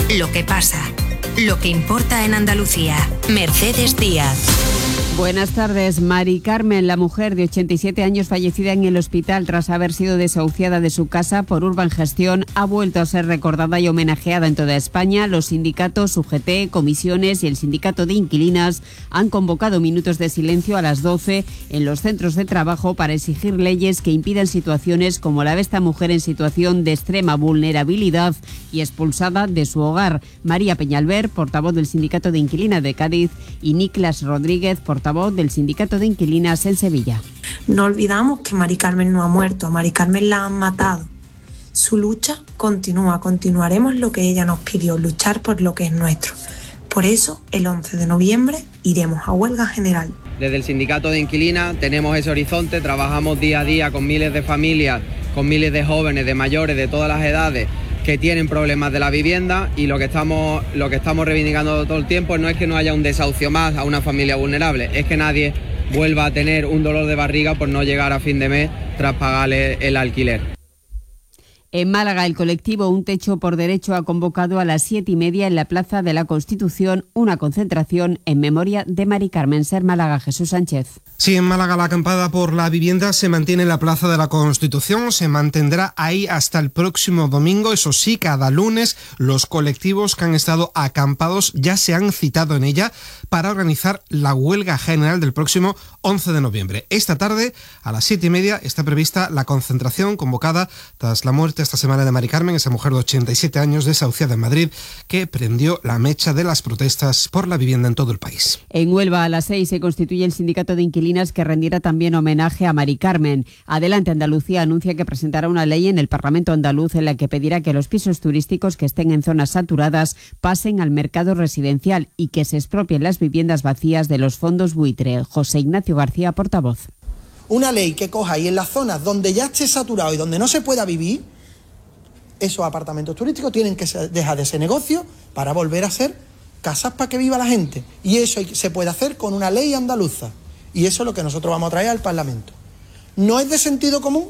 lo que pasa, lo que importa en Andalucía. Mercedes Díaz. Buenas tardes. Mari Carmen, la mujer de 87 años fallecida en el hospital tras haber sido desahuciada de su casa por Urbangestión, ha vuelto a ser recordada y homenajeada en toda España. Los sindicatos UGT, comisiones y el sindicato de inquilinas han convocado minutos de silencio a las 12 en los centros de trabajo para exigir leyes que impidan situaciones como la de esta mujer en situación de extrema vulnerabilidad y expulsada de su hogar. María Peñalver, portavoz del sindicato de inquilinas de Cádiz, y Niklas Rodríguez, portavoz del sindicato de inquilinas en Sevilla. No olvidamos que Mari Carmen no ha muerto, a Mari Carmen la han matado. Su lucha continúa, continuaremos lo que ella nos pidió, luchar por lo que es nuestro. Por eso, el 11 de noviembre iremos a huelga general. Desde el sindicato de inquilinas tenemos ese horizonte, trabajamos día a día con miles de familias, con miles de jóvenes, de mayores, de todas las edades, que tienen problemas de la vivienda, y lo que estamos reivindicando todo el tiempo no es que no haya un desahucio más a una familia vulnerable, es que nadie vuelva a tener un dolor de barriga por no llegar a fin de mes tras pagarle el alquiler. En Málaga, el colectivo Un Techo por Derecho ha convocado a las 7:30 en la Plaza de la Constitución una concentración en memoria de Mari Carmen. Ser Málaga, Jesús Sánchez. Sí, en Málaga la acampada por la vivienda se mantiene en la Plaza de la Constitución, se mantendrá ahí hasta el próximo domingo. Eso sí, cada lunes los colectivos que han estado acampados ya se han citado en ella para organizar la huelga general del próximo 11 de noviembre. Esta tarde, a las 7:30, está prevista la concentración convocada tras la muerte esta semana de Mari Carmen, esa mujer de 87 años desahuciada en Madrid, que prendió la mecha de las protestas por la vivienda en todo el país. En Huelva, a las 6 se constituye el sindicato de inquilinas que rendirá también homenaje a Mari Carmen. Adelante Andalucía anuncia que presentará una ley en el Parlamento andaluz en la que pedirá que los pisos turísticos que estén en zonas saturadas pasen al mercado residencial y que se expropien las viviendas vacías de los fondos buitre. José Ignacio García, portavoz. Una ley que coja y en las zonas donde ya esté saturado y donde no se pueda vivir, esos apartamentos turísticos tienen que dejar de ese negocio para volver a ser casas para que viva la gente. Y eso se puede hacer con una ley andaluza. Y eso es lo que nosotros vamos a traer al Parlamento. ¿No es de sentido común?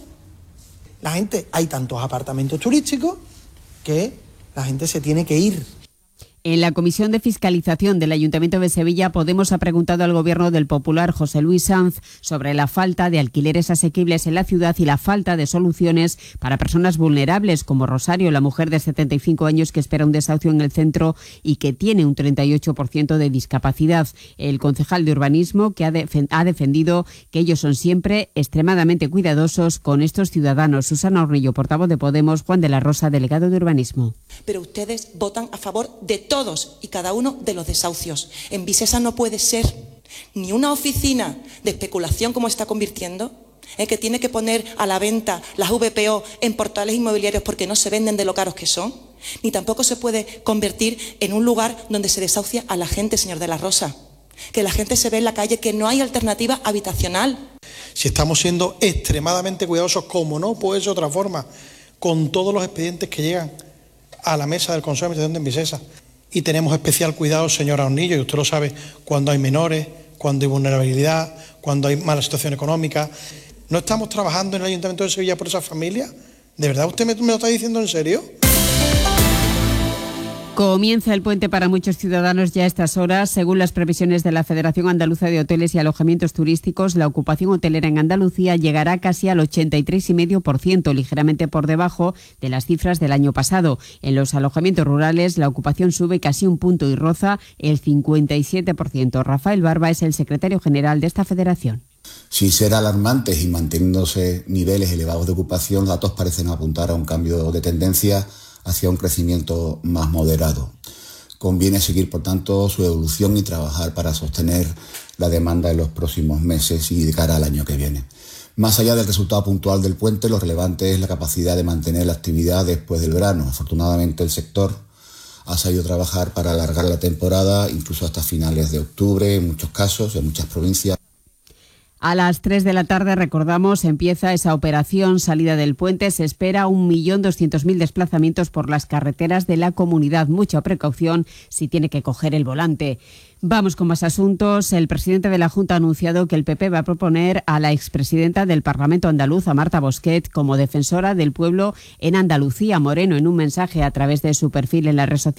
Hay tantos apartamentos turísticos que la gente se tiene que ir. En la Comisión de Fiscalización del Ayuntamiento de Sevilla, Podemos ha preguntado al Gobierno del Popular, José Luis Sanz, sobre la falta de alquileres asequibles en la ciudad y la falta de soluciones para personas vulnerables, como Rosario, la mujer de 75 años que espera un desahucio en el centro y que tiene un 38% de discapacidad. El concejal de Urbanismo que ha defendido que ellos son siempre extremadamente cuidadosos con estos ciudadanos. Susana Hornillo, portavoz de Podemos, Juan de la Rosa, delegado de Urbanismo. Pero ustedes votan a favor de todos y cada uno de los desahucios. En Visesa no puede ser ni una oficina de especulación como está convirtiendo, que tiene que poner a la venta las VPO en portales inmobiliarios porque no se venden de lo caros que son, ni tampoco se puede convertir en un lugar donde se desahucia a la gente, señor de la Rosa. Que la gente se ve en la calle, que no hay alternativa habitacional. Si estamos siendo extremadamente cuidadosos, como no puede ser de otra forma, con todos los expedientes que llegan a la mesa del Consejo de Administración de Visesa. Y tenemos especial cuidado, señora Hornillo, y usted lo sabe, cuando hay menores, cuando hay vulnerabilidad, cuando hay mala situación económica. ¿No estamos trabajando en el Ayuntamiento de Sevilla por esas familias? ¿De verdad usted me lo está diciendo en serio? Comienza el puente para muchos ciudadanos ya a estas horas. Según las previsiones de la Federación Andaluza de Hoteles y Alojamientos Turísticos, la ocupación hotelera en Andalucía llegará casi al 83,5%, ligeramente por debajo de las cifras del año pasado. En los alojamientos rurales, la ocupación sube casi un punto y roza el 57%. Rafael Barba es el secretario general de esta federación. Sin ser alarmantes y manteniéndose niveles elevados de ocupación, los datos parecen apuntar a un cambio de tendencia hacia un crecimiento más moderado. Conviene seguir, por tanto, su evolución y trabajar para sostener la demanda en los próximos meses y de cara al año que viene. Más allá del resultado puntual del puente, lo relevante es la capacidad de mantener la actividad después del verano. Afortunadamente, el sector ha sabido trabajar para alargar la temporada, incluso hasta finales de octubre, en muchos casos, en muchas provincias. A las 3 de la tarde, recordamos, empieza esa operación salida del puente. Se espera 1.200.000 desplazamientos por las carreteras de la comunidad. Mucha precaución si tiene que coger el volante. Vamos con más asuntos. El presidente de la Junta ha anunciado que el PP va a proponer a la expresidenta del Parlamento andaluz, a Marta Bosquet, como defensora del pueblo en Andalucía. Moreno, en un mensaje a través de su perfil en la red social,